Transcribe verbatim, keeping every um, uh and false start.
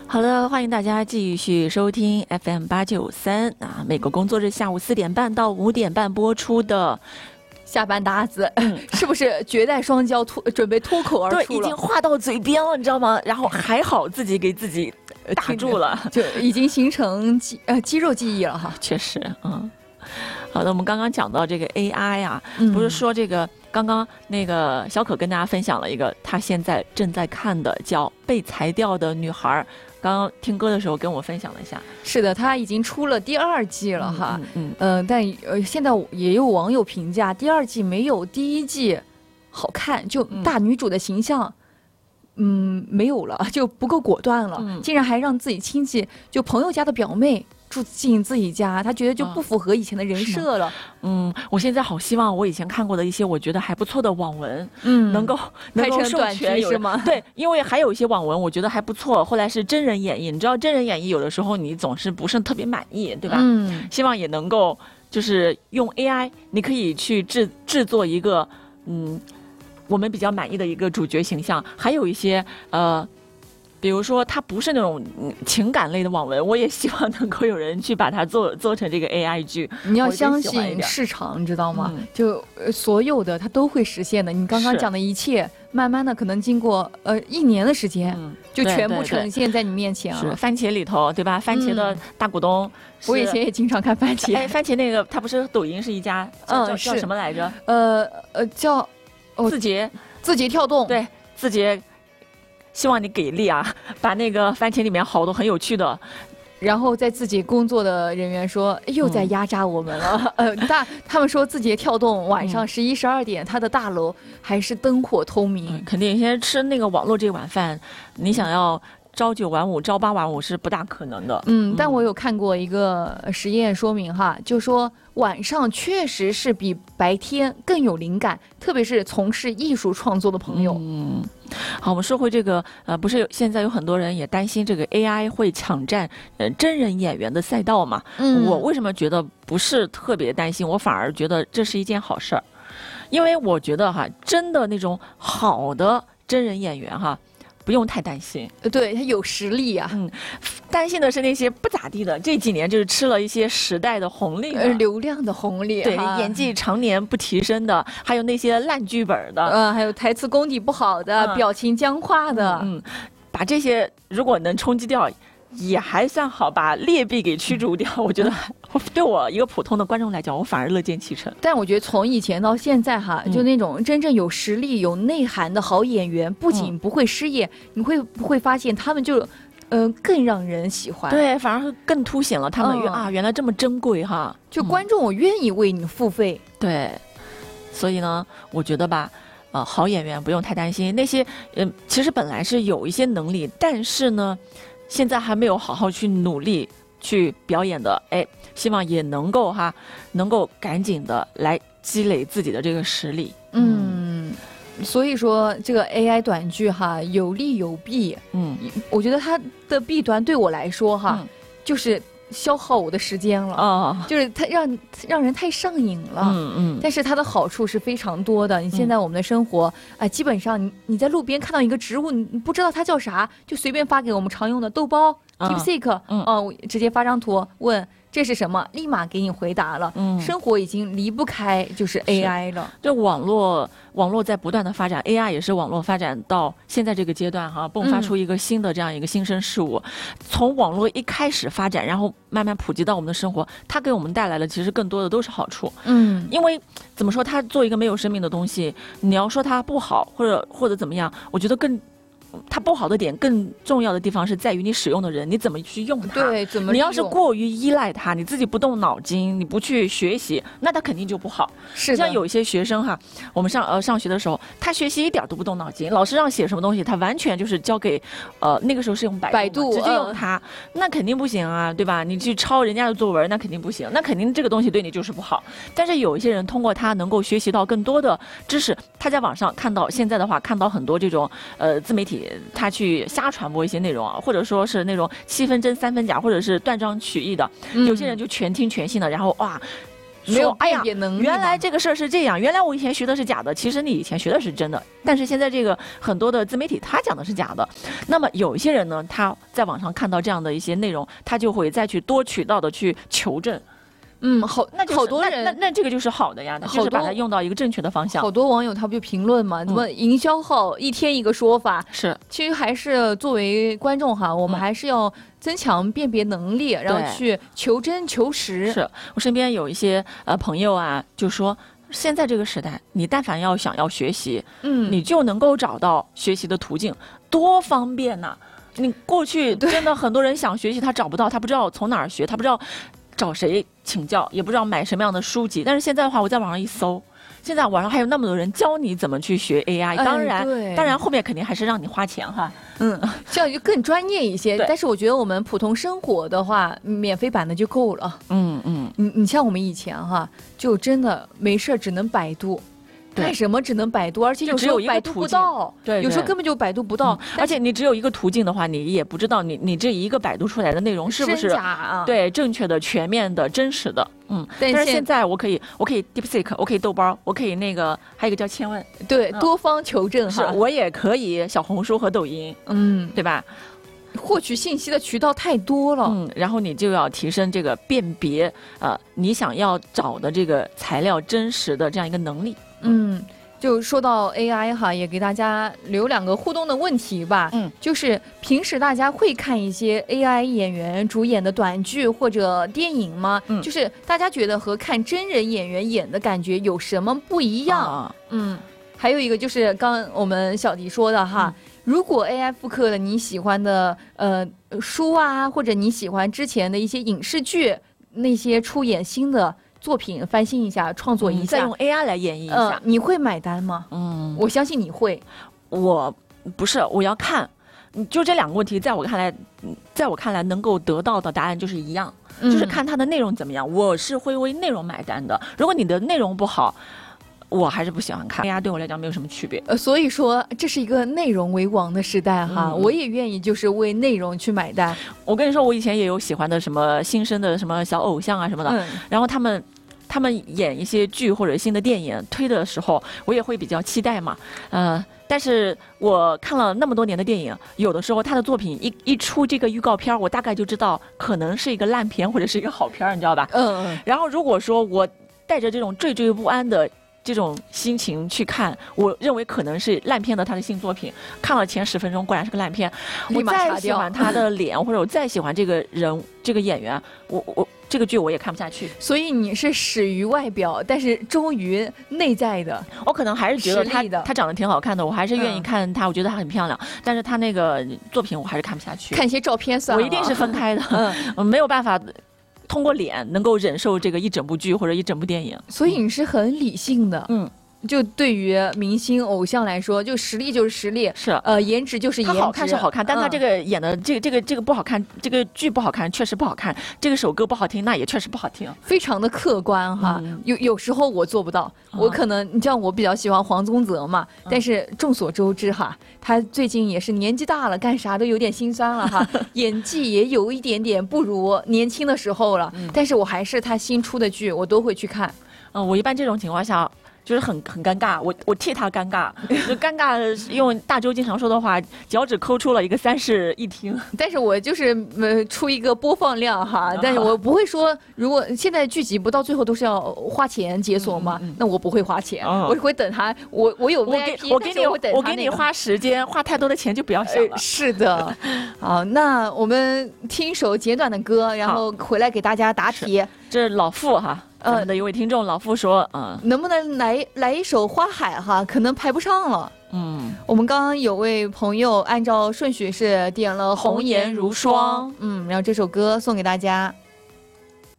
好的，欢迎大家继续收听 F M 八九三啊，每个工作日下午四点半到五点半播出的下班搭子，是不是绝代双骄脱准备脱口而出了？ 对，已经话到嘴边了，你知道吗？然后还好自己给自己打住了， 就已经形成肌呃肌肉记忆了哈。 确实，嗯。好的，我们刚刚讲到这个 A I 啊， 嗯、 不是说这个刚刚那个小可跟大家分享了一个他现在正在看的叫《被裁掉的女孩》，刚刚听歌的时候跟我分享了一下。 是的，他已经出了第二季了哈， 嗯嗯、 呃，但呃现在也有网友评价第二季没有第一季好看，就大女主的形象。嗯, 嗯，没有了，就不够果断了，嗯、竟然还让自己亲戚就朋友家的表妹住进自己家，他觉得就不符合以前的人设了。 嗯，我现在好希望我以前看过的一些我觉得还不错的网文， 嗯， 能够能够授权是吗？ 对，因为还有一些网文我觉得还不错，后来是真人演绎，你知道真人演绎有的时候你总是不是特别满意，对吧？ 嗯， 希望也能够就是用 A I， 你可以去制制作一个嗯。我们比较满意的一个主角形象，还有一些呃，比如说它不是那种情感类的网文，我也希望能够有人去把它做做成这个 A I 剧。 你要相信市场，你知道吗？嗯、就、呃、所有的它都会实现的。你刚刚讲的一切，慢慢的可能经过呃一年的时间，嗯、就全部呈现在你面前了。 对对对，是番茄里头，对吧？番茄的大股东。嗯， 我以前也经常看番茄。 哎，番茄那个它不是抖音是一家， 嗯， 叫叫什么来着？ 呃呃叫。 哦、字节， 字节跳动， 对，字节，希望你给力啊！把那个番茄里面好多很有趣的， 然后在自己工作的人员说又在压榨我们了。嗯、呃，大他们说字节跳动晚上十一十二点，他的大楼还是灯火通明， 嗯、肯定现在吃那个网络这碗饭，你想要朝九晚五、朝八晚五是不大可能的。 嗯，但我有看过一个实验说明哈，就说晚上确实是比白天更有灵感，特别是从事艺术创作的朋友。 嗯，好，我们说回这个，呃，不是有现在有很多人也担心这个 A I 会抢占呃真人演员的赛道嘛？嗯，我为什么觉得不是特别担心？我反而觉得这是一件好事儿，因为我觉得哈，真的那种好的真人演员哈。不用太担心， 对他有实力啊。 嗯，担心的是那些不咋地的，这几年就是吃了一些时代的红利， 呃，流量的红利， 对，演技常年不提升的，还有那些烂剧本的， 呃，还有台词功底不好的，嗯、表情僵化的， 嗯，把这些如果能冲击掉。也还算好，把劣币给驱逐掉，我觉得对我一个普通的观众来讲，我反而乐见其成。 但我觉得从以前到现在哈，嗯、就那种真正有实力、有内涵的好演员，不仅不会失业，嗯、你会不会发现他们就，呃，更让人喜欢？ 对，反而更凸显了他们、嗯、啊，原来这么珍贵哈。 就观众，我愿意为你付费。 嗯、对，所以呢，我觉得吧。呃，好演员不用太担心，那些嗯、呃，其实本来是有一些能力，但是呢。现在还没有好好去努力去表演的，哎，希望也能够哈，能够赶紧的来积累自己的这个实力。 嗯，所以说这个 A I 短剧哈有利有弊。嗯，我觉得它的弊端对我来说哈，嗯、就是消耗我的时间了。哦，就是它让让人太上瘾了。嗯嗯。但是它的好处是非常多的。你现在我们的生活啊、嗯呃，基本上你你在路边看到一个植物，你不知道它叫啥，就随便发给我们常用的豆包、嗯、Keepsake， 嗯、呃，直接发张图问这是什么，立马给你回答了。嗯，生活已经离不开就是 A I 了。 就网络网络在不断的发展 ，A I 也是网络发展到现在这个阶段哈，迸发出一个新的这样一个新生事物。嗯、从网络一开始发展，然后慢慢普及到我们的生活，它给我们带来的其实更多的都是好处。嗯，因为怎么说，它做一个没有生命的东西，你要说它不好或者或者怎么样，我觉得更。它不好的点，更重要的地方是在于你使用的人，你怎么去用它？ 对，怎么你要是过于依赖它，你自己不动脑筋，你不去学习，那它肯定就不好。 是像有一些学生哈，我们上呃上学的时候，他学习一点都不动脑筋，老师让写什么东西，他完全就是交给呃那个时候是用百度， 百度直接用它，嗯、那肯定不行啊，对吧？你去抄人家的作文，那肯定不行，那肯定这个东西对你就是不好。但是有一些人通过它能够学习到更多的知识，他在网上看到现在的话，看到很多这种呃自媒体，他去瞎传播一些内容啊，或者说是那种七分真三分假，或者是断章取义的，嗯、有些人就全听全信的，然后哇， 没有辨别能力。 原来这个事儿是这样，原来我以前学的是假的，其实你以前学的是真的。但是现在这个很多的自媒体他讲的是假的，那么有一些人呢，他在网上看到这样的一些内容，他就会再去多渠道的去求证。 嗯，好， 那、就是、 好多人， 那 那, 那这个就是好的呀，就是把它用到一个正确的方向。 好多网友他不就评论嘛，怎么营销号一天一个说法？ 是， 其实还是作为观众哈，我们还是要增强辨别能力，然后去求真求实。 是我身边有一些呃朋友啊，就说现在这个时代，你但凡要想要学习，嗯，你就能够找到学习的途径，多方便呐、啊！你过去真的很多人想学习，他找不到，他不知道从哪儿学，他不知道找谁请教，也不知道买什么样的书籍。但是现在的话，我在网上一搜，现在网上还有那么多人教你怎么去学 A I。当然， 哎、 当然后面肯定还是让你花钱哈。 嗯，这样就更专业一些。但是我觉得我们普通生活的话，免费版的就够了。 嗯嗯， 你你像我们以前哈，就真的没事只能百度。干什么只能百度，而且有时候百度不到， 对， 有时候根本就百度不到、嗯。 而且你只有一个途径的话，你也不知道你你这一个百度出来的内容是不是真假、啊、 对正确的、全面的、真实的。嗯，但是现在我可以，我可以 DeepSeek， 我可以豆包，我可以那个还有一个叫千问， 对，嗯、多方求证哈。 我也可以小红书和抖音，嗯，对吧？ 获取信息的渠道太多了， 嗯，然后你就要提升这个辨别，呃，你想要找的这个材料真实的这样一个能力， 嗯。就说到 A I 哈，也给大家留两个互动的问题吧。嗯，就是平时大家会看一些 A I 演员主演的短剧或者电影吗？嗯，就是大家觉得和看真人演员演的感觉有什么不一样？啊、嗯，还有一个就是刚我们小迪说的哈，嗯、如果 A I 复刻了你喜欢的呃书啊，或者你喜欢之前的一些影视剧，那些出演新的作品翻新一下，创作一下， 再用 A I 来演绎一下、呃， 你会买单吗？嗯，我相信你会。 我不是，我要看。就这两个问题，在我看来，在我看来，能够得到的答案就是一样，嗯、就是看它的内容怎么样。我是会为内容买单的。如果你的内容不好，我还是不喜欢看。A I 对我来讲没有什么区别。 呃，所以说这是一个内容为王的时代哈，嗯、我也愿意就是为内容去买单。 我跟你说，我以前也有喜欢的什么新生的什么小偶像啊什么的，嗯、然后他们。他们演一些剧或者新的电影推的时候，我也会比较期待嘛，呃，但是我看了那么多年的电影，有的时候他的作品一一出这个预告片，我大概就知道可能是一个烂片或者是一个好片，你知道吧？嗯嗯。然后如果说我带着这种惴惴不安的这种心情去看，我认为可能是烂片的他的新作品，看了前十分钟果然是个烂片，我再喜欢他的脸或者我再喜欢这个人这个演员，我我。这个剧我也看不下去， 所以你是始于外表，但是忠于内在的。 我可能还是觉得她她长得挺好看的，我还是愿意看她，嗯、我觉得她很漂亮。但是她那个作品我还是看不下去， 看一些照片算了。 我一定是分开的，嗯，没有办法通过脸能够忍受这个一整部剧或者一整部电影。 所以你是很理性的，嗯。就对于明星偶像来说，就实力就是实力， 是呃颜值就是颜值， 他好看是好看，但他这个演的这个这个这个不好看，这个剧不好看，确实不好看，这个首歌不好听，那也确实不好听， 非常的客观哈。嗯、有有时候我做不到，嗯、我可能你像我比较喜欢黄宗泽嘛，嗯、但是众所周知哈，他最近也是年纪大了，干啥都有点心酸了哈，演技也有一点点不如年轻的时候了，嗯、但是我还是他新出的剧我都会去看。 嗯，我一般这种情况下。就是很很尴尬，我我替他尴尬，就尴尬用大周经常说的话，脚趾抠出了一个三室一厅。 但是我就是呃出一个播放量哈，但是我不会说，如果现在剧集不到最后都是要花钱解锁嘛，嗯嗯、那我不会花钱，嗯、我会等他，我我有 V I P， 我给你我等我给你花时间，花太多的钱就不要想了。 呃、是的，好，那我们听一首简短的歌，然后回来给大家答题。 这是老傅哈。咱们的一位听众老傅说，嗯， 能不能来来一首《花海》哈？可能排不上了。嗯，我们刚刚有位朋友按照顺序是点了《红颜如霜》，嗯，然后这首歌送给大家。